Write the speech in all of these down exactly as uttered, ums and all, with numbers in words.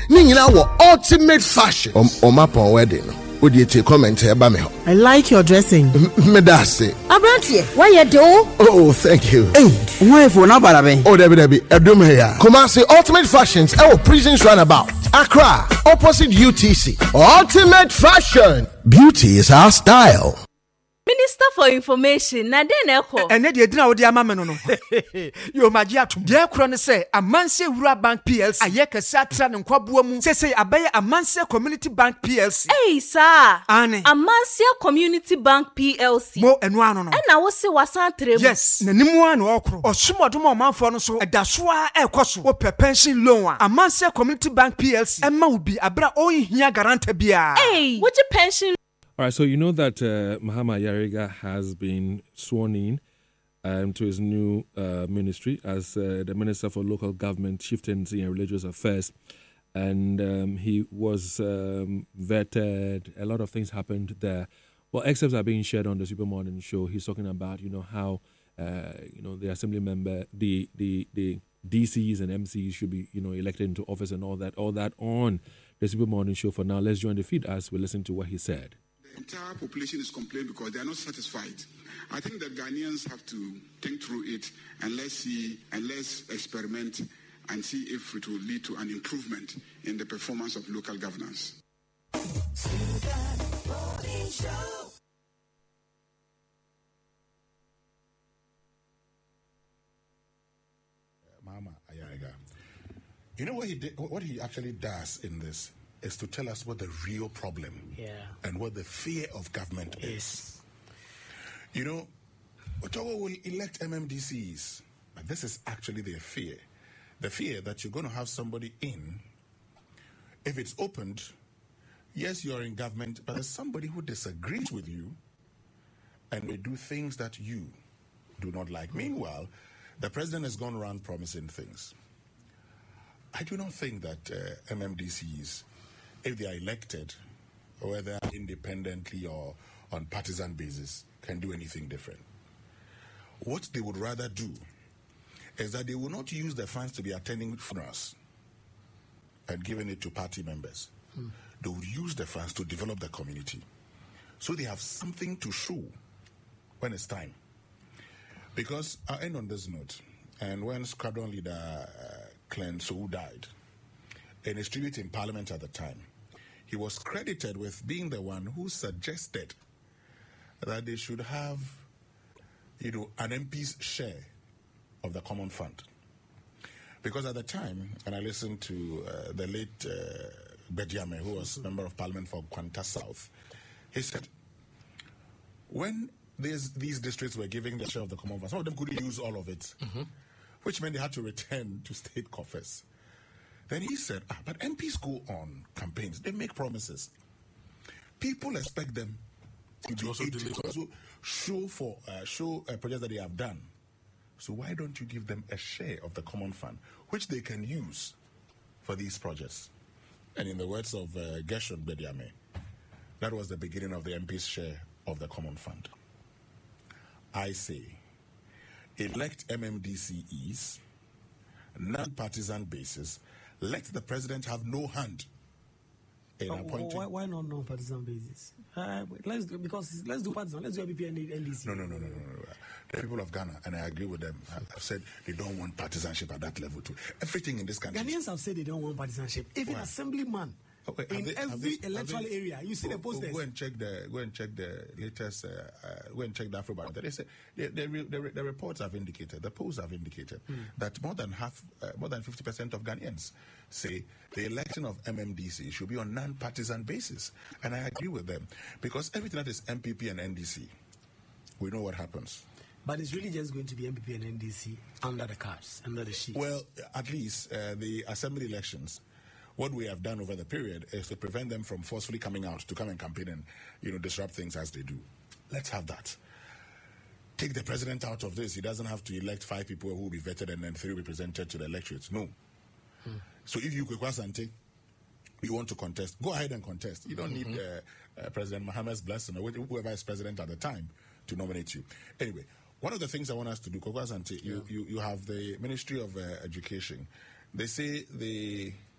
Ningina wo ultimate fashion. Um, Omapon wedding. Would you take comment here, Bamiho? I like your dressing. Medase. Abrantie, why you do? Oh, thank you. Hey, why for no barabe? Oh, Debbie, Debbie, Edumaya. Kumasi Ultimate Fashions. Oh, Prisons Runabout. Accra, opposite U T C. Ultimate Fashion. Beauty is our style. Minister for Information, na den eko. Ene de edina odi ama me no no. Yo magia atum. De ekro ne se Amanse Wura Bank P L C. Ayeka satra ne nkwaboa mu. Sese abaye Amanse Community Bank P L C. Hey sir. Ane. Amanse Community Bank P L C. Mo enu ano no. Ena wo se wasan tremu. Yes, na nimu ano okro. Osumodom omanfo no so edaso a ekoso. Wo pe pension loan a. Amanse Community Bank P L C. Emma ubi abra ohia garanta bia. Hey, what your pension? All right, so you know that uh, Mahama Yariga has been sworn in um, to his new uh, ministry as uh, the Minister for Local Government, Chieftaincy and Religious Affairs. And um, he was um, vetted. A lot of things happened there. Well, excerpts are being shared on the Super Morning Show. He's talking about, you know, how, uh, you know, the assembly member, the, the, the D Cs and M Cs should be, you know, elected into office and all that, all that on the Super Morning Show. For now, let's join the feed as we listen to what he said. The entire population is complaining because they are not satisfied. I think that Ghanaians have to think through it and let's see and let's experiment and see if it will lead to an improvement in the performance of local governance. Mama Ayariga, you know what he did, what he actually does in this is to tell us what the real problem yeah. and what the fear of government yes. is. You know, Ottawa will elect M M D Cs, but this is actually their fear. The fear that you're going to have somebody in, if it's opened, yes, you're in government, but there's somebody who disagrees with you and will do things that you do not like. Meanwhile, the president has gone around promising things. I do not think that uh, M M D Cs, if they are elected, whether independently or on partisan basis, can do anything different. What they would rather do is that they will not use the funds to be attending funerals and giving it to party members. Hmm. They would use the funds to develop the community. So they have something to show when it's time. Because I'll end on this note. And when squadron leader uh, Clen Sow died, in his tribute in Parliament at the time, he was credited with being the one who suggested that they should have, you know, an M P's share of the common fund. Because at the time, and I listened to uh, the late uh, Bediame, who was Member of Parliament for Kwanta South, he said, when these, these districts were giving their share of the common fund, some of them couldn't use all of it, mm-hmm. which meant they had to return to state coffers. Then he said, ah, but M Ps go on campaigns. They make promises. People expect them to, to also deliver. Also show for uh, show uh, projects that they have done. So why don't you give them a share of the common fund, which they can use for these projects? And in the words of uh, Gershon Bediame, that was the beginning of the M P's share of the common fund. I say, elect M M D C Es, non-partisan basis. Let the president have no hand in uh, appointing. Why, why not non-partisan basis? Uh, let's do, because let's do partisan. Let's do M P P and N D C. No, no, no, no, no, no. The people of Ghana, and I agree with them, have said they don't want partisanship at that level too. Everything in this country. Ghanaians have said they don't want partisanship. Even why? Assemblyman. Okay, in they, every they, electoral they, area, you see go, the posters. Go and check the go and check the latest. Uh, uh, go and check the Afrobarometer. They say the, the, the, the reports have indicated, the polls have indicated mm. that more than half, uh, more than fifty percent of Ghanaians say the election of M M D C should be on non-partisan basis, and I agree with them because everything that is M P P and N D C, we know what happens. But it's really just going to be M P P and N D C under the cards, under the sheet. Well, at least uh, the assembly elections. What we have done over the period is to prevent them from forcefully coming out to come and campaign and, you know, disrupt things as they do. Let's have that. Take the president out of this. He doesn't have to elect five people who will be vetted and then three will be presented to the electorates. No. Hmm. So if you, Kwasante, you want to contest, go ahead and contest. You don't mm-hmm. need uh, uh, President Mohammed's blessing or whoever is president at the time to nominate you. Anyway, one of the things I want us to do, Kwasante, yeah. you, you, you have the Ministry of uh, Education. They say the...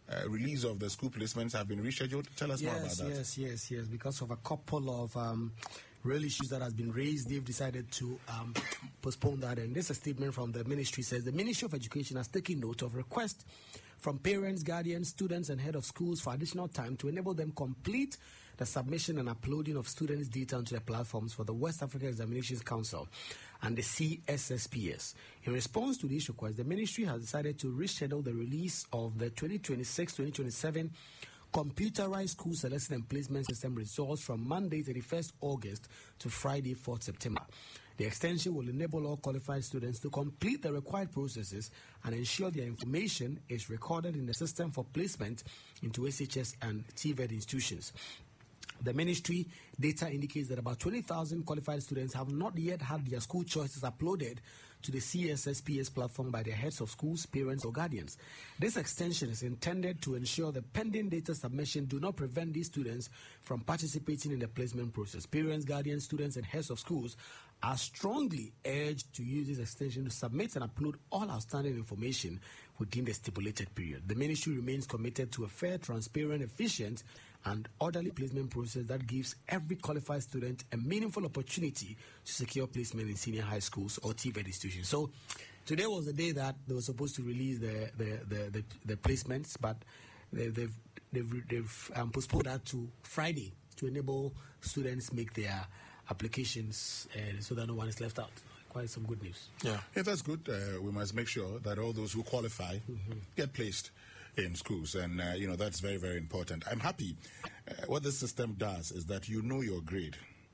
uh, release of the school placements have been rescheduled. Tell us yes, more about that. Yes, yes, yes. Because of a couple of um, real issues that has been raised, they've decided to um, postpone that. And this is a statement from the ministry says the Ministry of Education has taken note of requests from parents, guardians, students, and head of schools for additional time to enable them complete the submission and uploading of students' data onto the platforms for the West African Examinations Council and the C S S P S. In response to these requests, the ministry has decided to reschedule the release of the twenty twenty-six twenty twenty-seven computerized school selection and placement system results from Monday, thirty-first August to Friday, fourth September. The extension will enable all qualified students to complete the required processes and ensure their information is recorded in the system for placement into S H S and T V E T institutions. The ministry data indicates that about twenty thousand qualified students have not yet had their school choices uploaded to the C S S P S platform by their heads of schools, parents, or guardians. This extension is intended to ensure the pending data submission do not prevent these students from participating in the placement process. Parents, guardians, students, and heads of schools are strongly urged to use this extension to submit and upload all outstanding information within the stipulated period. The ministry remains committed to a fair, transparent, efficient, and orderly placement process that gives every qualified student a meaningful opportunity to secure placement in senior high schools or T V E T institutions. So today was the day that they were supposed to release the the, the, the, the placements, but they, they've, they've, they've um, postponed that to Friday to enable students make their applications uh, so that no one is left out. Quite some good news. Yeah, yeah that's good. Uh, we must make sure that all those who qualify mm-hmm. get placed in schools, and uh, you know that's very, very important. I'm happy. Uh, what this system does is that you know your grade,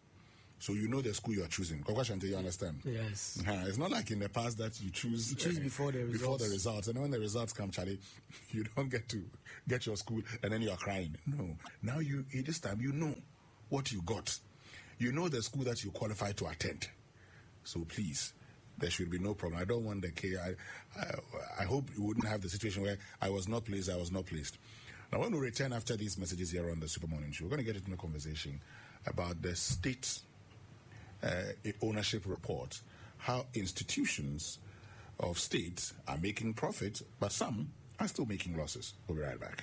so you know the school you are choosing. Do you understand? Yes. Uh, it's not like in the past that you choose you choose uh, before the results. before the results, and when the results come, Charlie, you don't get to get your school, and then you are crying. No, now you this time you know what you got. You know the school that you qualify to attend. So please, there should be no problem. I don't want the K. I, I, I hope you wouldn't have the situation where I was not placed, I was not placed. Now, when we return after these messages here on the Super Morning Show, we're going to get into a conversation about the state uh, ownership report, how institutions of states are making profit, but some are still making losses. We'll be right back.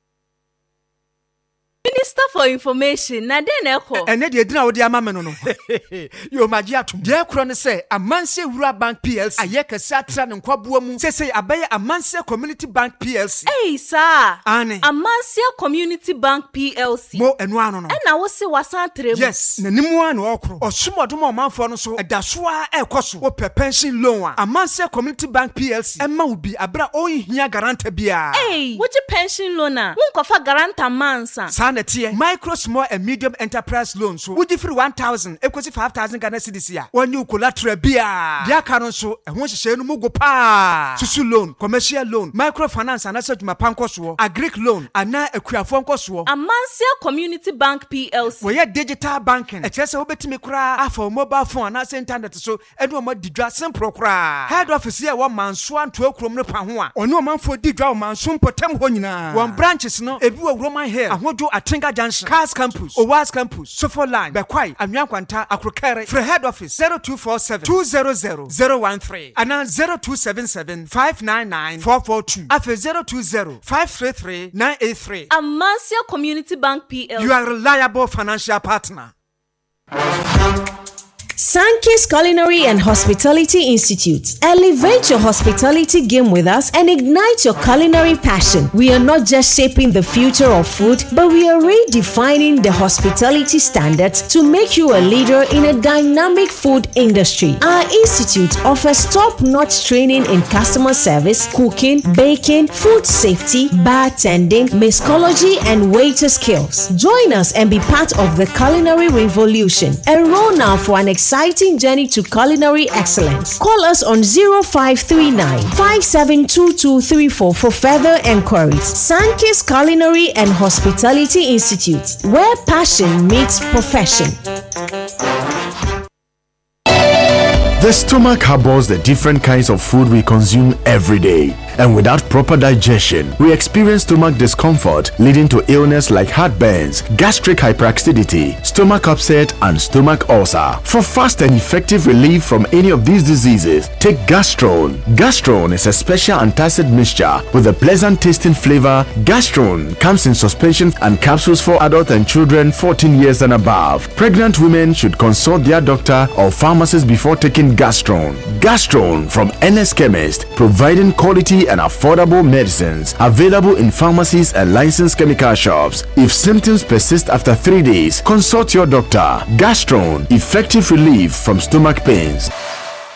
Minister for Information, na den eko. Ene de edina wo de ama me no no. Yo maji atum. De ekro ne se Amanse Wura Bank P L C. Aye kese atra ne nkwaboa mu. Sese abaye Amanse Community Bank P L C. Hey sir. Ane. Amanse Community Bank P L C. Mo enu ano no. E na wo se wasan trem. Yes. Na nimu an okro. Osumodom omanfo no so edaso a ekoso. Wo pe pension loan a. Amanse Community Bank P L C. E ma obi abra ohia garanta bia. Hey, wo pension loan a. Wo nkofa garanta mansa. Micro, small, and medium enterprise loans. So, would you free one thousand, equals five thousand Ghana cedis here? One new collateral beer. Dia canon so, and once you say no mugo pa. Susu loan, commercial loan, microfinance, and asset my pancoswo, a Greek loan, and now a queerfoncoswo. Amanse Community Bank P L C. We are digital banking. A chess over to me cry for mobile phone, and I internet so, and one more didra simple cry. Head office here, one man swan to a chrome pahua, or no man for didra man soon potem honina. One branches no, a view of Roman hair, and what do a tinga junction, Cars Campus, Owas Campus, Sofo Line, Bekwai, Amyankwanta, Akrokere, for head office zero two four seven, two zero zero, zero one three, and now zero two seven seven, five nine nine, four four two, after zero two zero, five three three, nine eight three. Amanse Community Bank P L C. You are a reliable financial partner. Sankey's Culinary and Hospitality Institute. Elevate your hospitality game with us and ignite your culinary passion. We are not just shaping the future of food, but we are redefining the hospitality standards to make you a leader in a dynamic food industry. Our institute offers top-notch training in customer service, cooking, baking, food safety, bartending, mixology, and waiter skills. Join us and be part of the culinary revolution. Enroll now for an exciting journey to culinary excellence. Call us on zero five three nine, five seven two two three four for further enquiries. Sankey's Culinary and Hospitality Institute, where passion meets profession. The stomach harbors the different kinds of food we consume every day. and without proper digestion. We experience stomach discomfort leading to illness like heartburns, gastric hyperacidity, stomach upset, and stomach ulcer. For fast and effective relief from any of these diseases, take Gastrone. Gastrone is a special antacid mixture with a pleasant tasting flavor. Gastrone comes in suspension and capsules for adults and children fourteen years and above. Pregnant women should consult their doctor or pharmacist before taking Gastrone. Gastrone from N S Chemist, providing quality and affordable medicines, available in pharmacies and licensed chemical shops. If symptoms persist after three days, consult your doctor. Gastrone, effective relief from stomach pains.